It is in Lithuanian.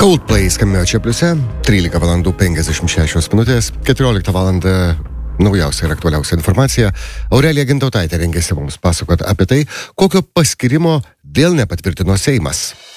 Coldplay skambėjo čia pliuse, 13 valandų 56 minutės, 14 valandą naujausia ir aktualiausia informacija. Aurelija Gintautaitė rengėsi mums pasakoti apie tai, kokio paskirimo vėl nepatvirtino Seimas.